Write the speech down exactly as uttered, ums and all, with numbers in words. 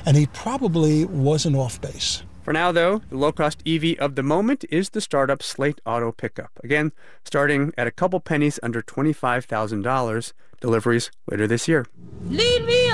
and he probably wasn't off base. For now, though, the low-cost E V of the moment is the startup Slate Auto Pickup. Again, starting at a couple pennies under twenty-five thousand dollars. Deliveries later this year. Lead me